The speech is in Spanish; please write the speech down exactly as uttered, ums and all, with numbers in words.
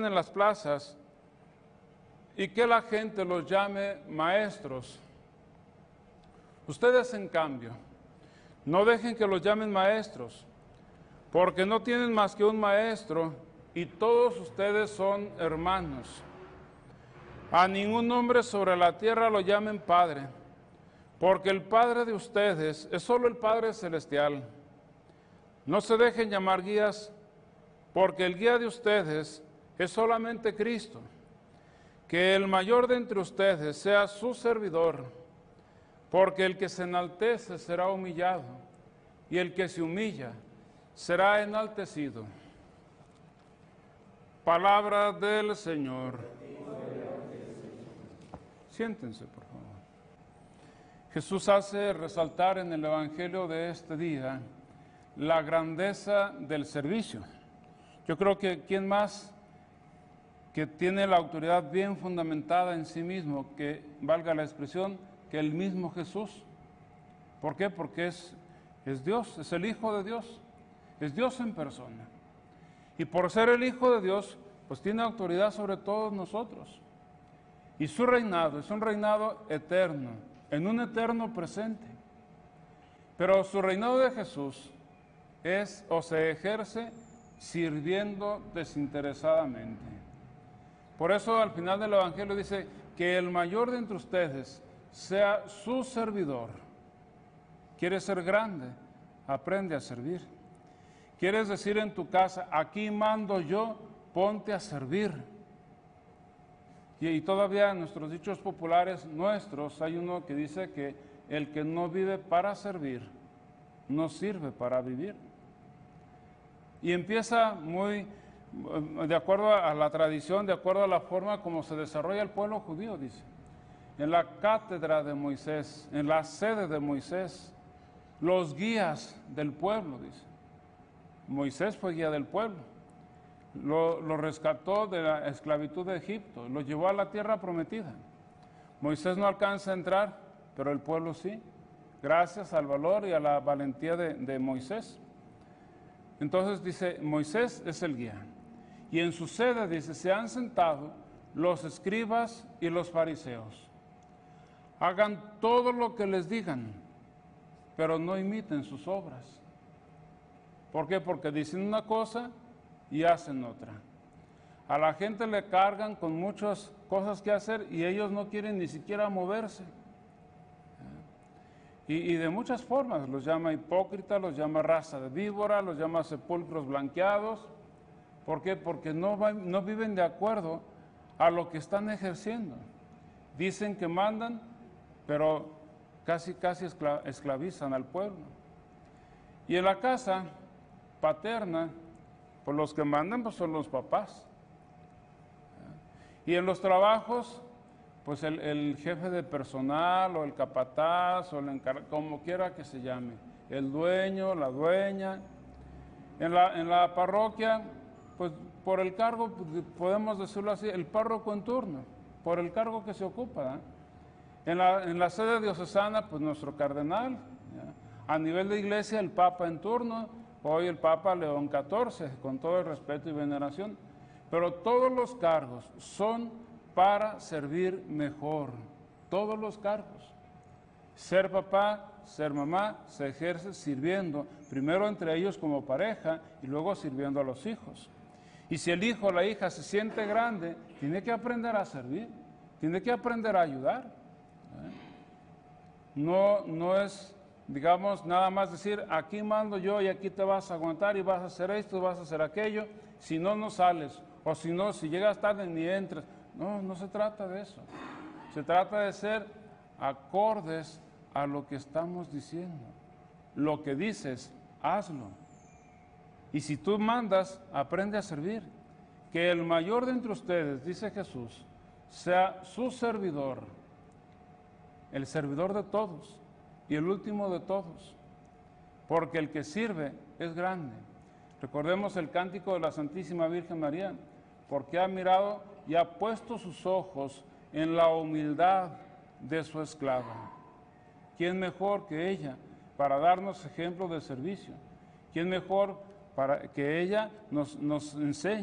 en las plazas y que la gente los llame maestros. Ustedes, en cambio, no dejen que los llamen maestros, porque no tienen más que un maestro y todos ustedes son hermanos. A ningún hombre sobre la tierra lo llamen Padre, porque el Padre de ustedes es solo el Padre Celestial. No se dejen llamar guías, porque el guía de ustedes es solamente Cristo. Que el mayor de entre ustedes sea su servidor, porque el que se enaltece será humillado, y el que se humilla será enaltecido. Palabra del Señor. Siéntense, por favor. Jesús hace resaltar en el Evangelio de este día la grandeza del servicio. Yo creo que quién más que tiene la autoridad bien fundamentada en sí mismo, que valga la expresión, que el mismo Jesús. ¿Por qué? Porque es, es Dios, es el Hijo de Dios, es Dios en persona. Y por ser el Hijo de Dios, pues tiene autoridad sobre todos nosotros. Y su reinado es un reinado eterno, en un eterno presente. Pero su reinado de Jesús es o se ejerce sirviendo desinteresadamente. Por eso al final del Evangelio dice que el mayor de entre ustedes sea su servidor. ¿Quieres ser grande? Aprende a servir. ¿Quieres decir en tu casa, aquí mando yo, ponte a servir? Y, y todavía en nuestros dichos populares nuestros hay uno que dice que el que no vive para servir, no sirve para vivir. Y empieza muy, de acuerdo a la tradición, de acuerdo a la forma como se desarrolla el pueblo judío, dice. En la cátedra de Moisés, en la sede de Moisés, los guías del pueblo, dice. Moisés fue guía del pueblo, lo, lo rescató de la esclavitud de Egipto, lo llevó a la tierra prometida. Moisés no alcanza a entrar, pero el pueblo sí, gracias al valor y a la valentía de, de Moisés. Entonces dice, Moisés es el guía. Y en su sede, dice, se han sentado los escribas y los fariseos. Hagan todo lo que les digan, pero no imiten sus obras. ¿Por qué? Porque dicen una cosa y hacen otra. A la gente le cargan con muchas cosas que hacer y ellos no quieren ni siquiera moverse. Y, y de muchas formas, los llama hipócritas, los llama raza de víbora, los llama sepulcros blanqueados. ¿Por qué? Porque no, va, no viven de acuerdo a lo que están ejerciendo. Dicen que mandan, pero casi, casi escla, esclavizan al pueblo. Y en la casa paterna, pues los que mandan pues son los papás. Y en los trabajos, pues el, el jefe de personal o el capataz o el encargado, como quiera que se llame, el dueño, la dueña. En la, en la parroquia, pues por el cargo, podemos decirlo así, el párroco en turno, por el cargo que se ocupa. ¿eh? En la, en la sede diocesana, pues nuestro cardenal. ¿ya? A nivel de iglesia, el papa en turno, hoy el papa León catorce, con todo el respeto y veneración. Pero todos los cargos son para servir mejor, todos los cargos. Ser papá, ser mamá, se ejerce sirviendo, primero entre ellos como pareja y luego sirviendo a los hijos. Y si el hijo o la hija se siente grande, tiene que aprender a servir, tiene que aprender a ayudar. ¿eh? No, no es, digamos, nada más decir, aquí mando yo y aquí te vas a aguantar y vas a hacer esto, vas a hacer aquello, si no, no sales, o si no, si llegas tarde ni entras. No, no se trata de eso. Se trata de ser acordes a lo que estamos diciendo. Lo que dices, hazlo. Y si tú mandas, aprende a servir. Que el mayor de entre ustedes, dice Jesús, sea su servidor, el servidor de todos y el último de todos. Porque el que sirve es grande. Recordemos el cántico de la Santísima Virgen María, porque ha mirado y ha puesto sus ojos en la humildad de su esclava. ¿Quién mejor que ella para darnos ejemplo de servicio? ¿Quién mejor para que ella nos, nos enseñe